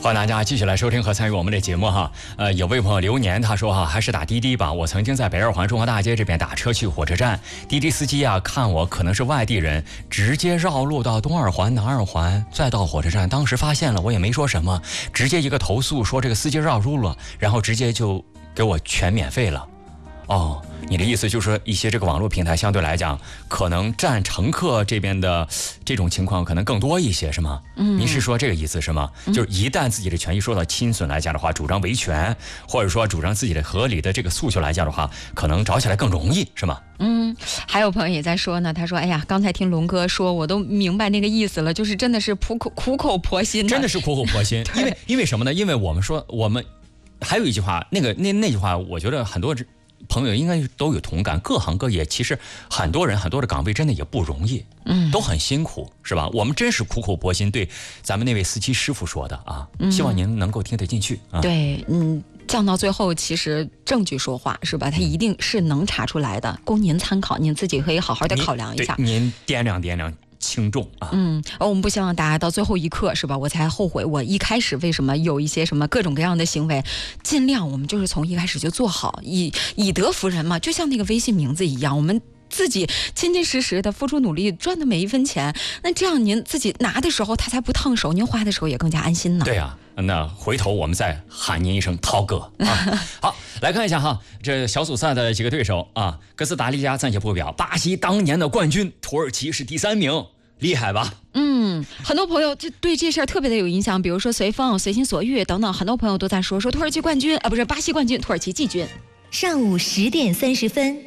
欢迎大家继续来收听和参与我们的节目哈。有位朋友留言，他说哈，还是打滴滴吧。我曾经在北二环中华大街这边打车去火车站，滴滴司机啊看我可能是外地人，直接绕路到东二环、南二环，再到火车站。当时发现了，我也没说什么，直接一个投诉说这个司机绕路了，然后直接就给我全免费了。哦，你的意思就是说一些这个网络平台相对来讲可能占乘客这边的这种情况可能更多一些是吗？您是说这个意思是吗？就是一旦自己的权益受到侵损来讲的话，主张维权或者说主张自己的合理的这个诉求来讲的话，可能找起来更容易是吗？ 还有朋友也在说呢，他说哎呀，刚才听龙哥说我都明白那个意思了，就是真的是苦口婆心， 真的是苦口婆心。因为什么呢？因为我们说我们还有一句话，那句话我觉得很多朋友应该都有同感，各行各业其实很多人很多的岗位真的也不容易，都很辛苦，是吧？我们真是苦口婆心对咱们那位司机师傅说的啊，希望您能够听得进去啊。 对，降到最后，其实证据说话是吧？他一定是能查出来的，供您参考，您自己可以好好的考量一下。 您掂量轻重啊。 我们不希望大家到最后一刻是吧，我才后悔我一开始为什么有一些什么各种各样的行为，尽量我们就是从一开始就做好，以德服人嘛，就像那个微信名字一样，我们自己勤勤实实的付出努力赚的每一分钱，那这样您自己拿的时候他才不烫手，您花的时候也更加安心呢。 对啊，那回头我们再喊您一声涛哥啊。好，来看一下哈，这小组赛的几个对手啊，哥斯达黎加暂且不表，巴西当年的冠军，土耳其是第3名。厉害吧？ 很多朋友就对这事儿特别的有印象，比如说随风、随心所欲等等，很多朋友都在说土耳其冠军啊，不是巴西冠军，土耳其季军。 上午10点30分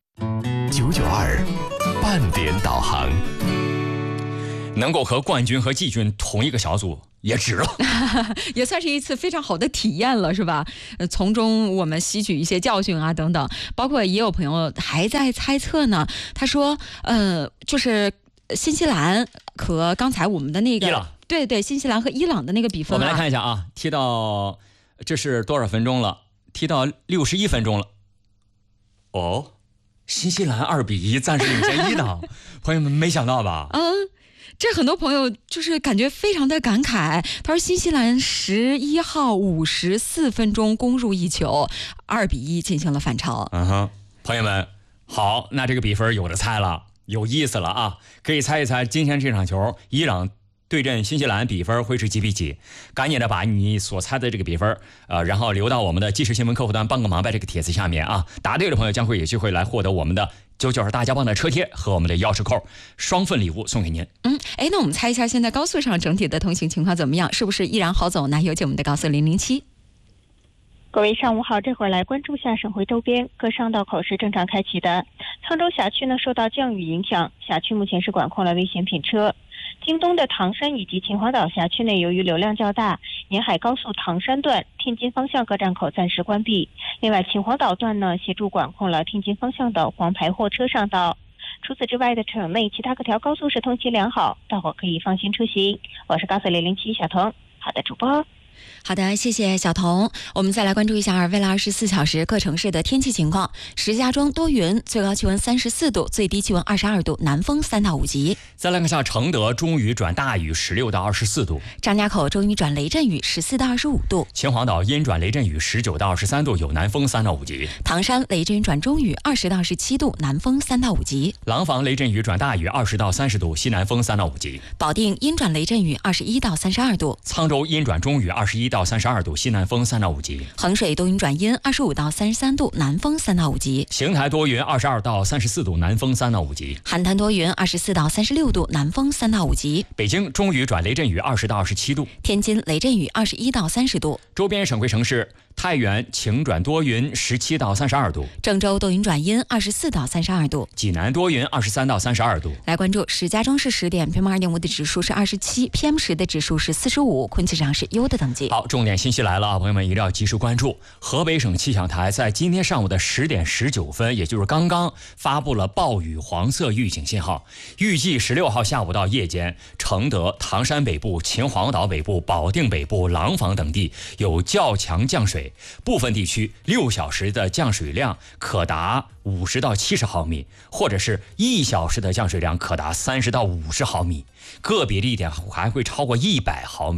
992半点导航， 能够和冠军和季军同一个小组也值了， 也算是一次非常好的体验了，是吧？从中我们吸取一些教训啊，等等。包括也有朋友还在猜测呢，他说，就是新西兰和刚才我们的那个伊朗， 对，新西兰和伊朗的那个比分， 我们来看一下啊，踢到这是多少分钟了？踢到61分钟了。哦，新西兰2-1暂时领先伊朗，朋友们没想到吧？ 这很多朋友就是感觉非常的感慨。他说新西兰11号54分钟攻入一球，2-1进行了反超。 朋友们好，那这个比分有的猜了。有意思了啊！可以猜一猜今天这场球伊朗对阵新西兰比分会是几比几？赶紧的把你所猜的这个比分然后留到我们的即时新闻客户端帮个忙呗这个帖子下面啊，答对的朋友将会有机会来获得我们的992大家帮的车贴和我们的钥匙扣双份礼物送给您。 那我们猜一下现在高速上整体的通行情况怎么样？是不是依然好走呢？有请我们的高速007。 各位上午好，这会儿来关注下省会周边各商道口是正常开启的。沧州辖区呢受到降雨影响，辖区目前是管控了危险品车。京东的唐山以及秦皇岛辖区内由于流量较大，沿海高速唐山段天津方向各站口暂时关闭。另外秦皇岛段呢协助管控了天津方向的黄牌货车上道。除此之外的省内其他各条高速是通行良好，大伙可以放心出行。我是高速007小彤。好的，主播。 好的，谢谢小彤。我们再来关注一下未来24小时各城市的天气情况。石家庄多云，最高气温34度，最低气温22度，南风3到5级。 再来看下承德中雨转大雨16到24度， 张家口中雨转雷阵雨14到25度， 秦皇岛阴转雷阵雨19到23度，有南风3到5级。 唐山雷阵雨转中雨20到17度，南风3到5级。 廊坊雷阵雨转大雨20到30度，西南风3到5级。 保定阴转雷阵雨21到32度， 沧州阴转中雨21到32度，西南风3到5级。 衡水多云转阴25到33度，南风3到5级。 邢台多云22到34度，南风3到5级。 邯郸多云24到36度，南风3到5级。 北京中雨转雷阵雨20到27度。 天津雷阵雨21到30度。 周边省会城市太原晴转多云17到32度。 郑州多云转阴24到32度。 济南多云23到32度。 来关注石家庄市10点 PM2.5 的指数是27， PM10的指数是45，空气质量是优的等级。 好，重点信息来了啊，朋友们一定要及时关注。河北省气象台在今天上午的10点19分，也就是刚刚发布了暴雨黄色预警信号，预计16号下午到夜间，承德、唐山北部、秦皇岛北部、保定北部、廊坊等地有较强降水，部分地区6小时的降水量可达50到70毫米，或者是1小时的降水量可达30到50毫米，个别地点还会超过100毫米。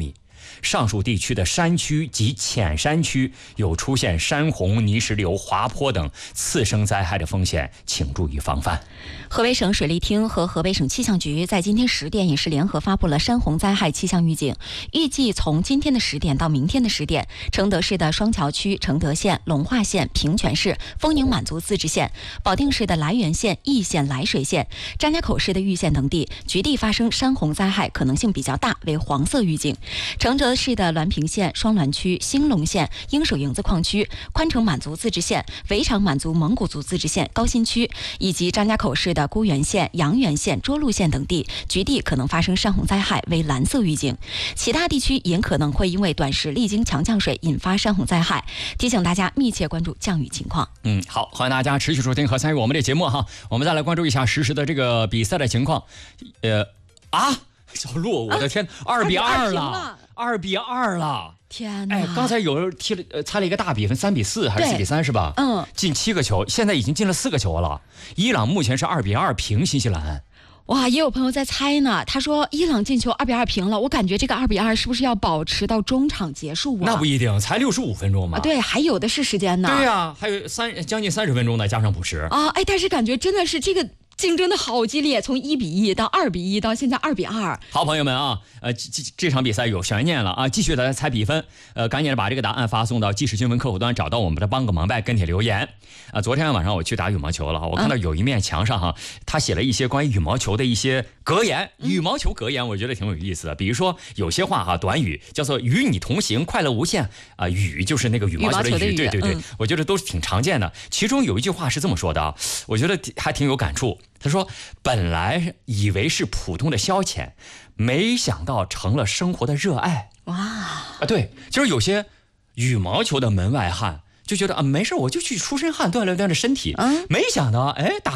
上述地区的山区及浅山区有出现山洪、泥石流、滑坡等次生灾害的风险，请注意防范。 河北省水利厅和河北省气象局在今天10点也是联合发布了山洪灾害气象预警，预计从今天的10点到明天的10点，承德市的双桥区、承德县、龙化县、平泉市、丰宁满族自治县、保定市的涞源县、易县、涞水县、张家口市的玉县等地局地发生山洪灾害可能性比较大，为黄色预警。承德市的滦平县、双滦区、兴隆县、鹰首营子矿区、宽城满族自治县、围场满族蒙古族自治县高新区，以及张家口市的沽源县、阳源县、涿鹿县等地局地可能发生山洪灾害，为蓝色预警。其他地区也可能会因为短时历经强降水引发山洪灾害，提醒大家密切关注降雨情况。 好，欢迎大家持续收听和参与我们的节目哈。我们再来关注一下实时的这个比赛的情况。小鹿，我的天，2-2了，2比2了。 天哪！ 刚才有人猜了一个大比分，3比4还是4比3是吧？进7个球，现在已经进了4个球了。伊朗目前是2比2平新西兰。 哇，也有朋友在猜呢，他说伊朗进球2比2平了，我感觉这个2比2是不是要保持到中场结束啊？ 那不一定，才65分钟嘛。 对，还有的是时间呢。 对呀，还有将近30分钟呢，加上补时。 但是感觉真的是这个竞争的好激烈，从1比1到2比1到现在2比2。 好朋友们啊，这场比赛有悬念了啊！继续来猜比分，赶紧的把这个答案发送到即时新闻客户端，找到我们的帮个忙呗，跟帖留言。昨天晚上我去打羽毛球了，我看到有一面墙上哈，他写了一些关于羽毛球的一些格言，羽毛球格言，我觉得挺有意思的。比如说有些话哈，短语叫做与你同行，快乐无限啊，羽就是那个羽毛球的羽，对，我觉得都是挺常见的。其中有一句话是这么说的啊，我觉得还挺有感触。他说：“本来以为是普通的消遣，没想到成了生活的热爱。”哇对，就是有些羽毛球的门外汉就觉得没事，我就去出身汗，锻炼身体。没想到打